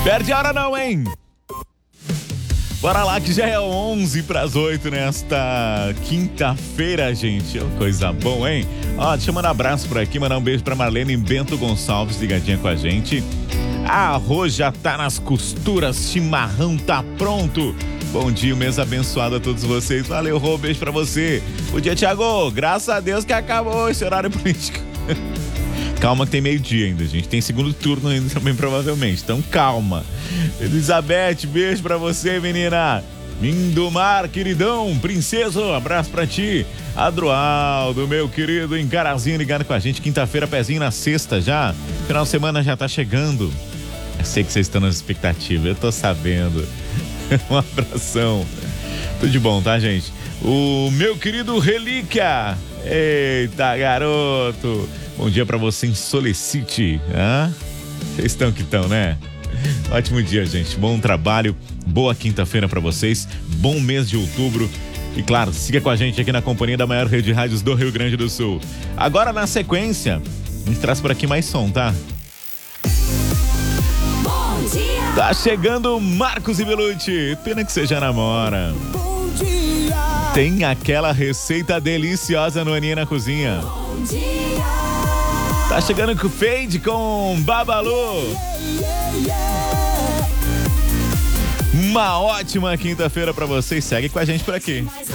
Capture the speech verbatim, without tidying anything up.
Perde a hora não, hein? Bora lá que já é onze para as oito nesta quinta-feira, gente. Coisa boa, hein? Ó, deixa eu mandar um abraço por aqui, mandar um beijo pra Marlene Bento Gonçalves, ligadinha com a gente. Arroz já tá nas costuras, chimarrão tá pronto. Bom dia, um mês abençoado a todos vocês. Valeu, Rô, beijo pra você. Bom dia, Thiago. Graças a Deus que acabou esse horário político. Calma que tem meio-dia ainda, gente. Tem segundo turno ainda também, provavelmente. Então, calma. Elizabeth, beijo pra você, menina. Lindomar, queridão, princesa, um abraço pra ti. Adroaldo, meu querido, em Carazinho, ligado com a gente. Quinta-feira, pezinho na sexta já. Final de semana já tá chegando. Eu sei que vocês estão nas expectativas, eu tô sabendo. Um abração. Tudo de bom, tá, gente? O meu querido Relíquia. Eita, garoto. Bom dia pra você em Solicite. Hã? Vocês estão que estão, né? Ótimo dia, gente. Bom trabalho. Boa quinta-feira pra vocês. Bom mês de outubro. E claro, siga com a gente aqui na companhia da maior rede de rádios do Rio Grande do Sul. Agora, na sequência, a gente traz por aqui mais som, tá? Bom dia! Tá chegando Marcos e Belucci. Pena que você já namora. Bom dia! Tem aquela receita deliciosa no Aninha na Cozinha. Bom dia! Tá chegando com o Fade com Babalu. Yeah, yeah. Uma ótima quinta-feira pra vocês. Segue com a gente por aqui.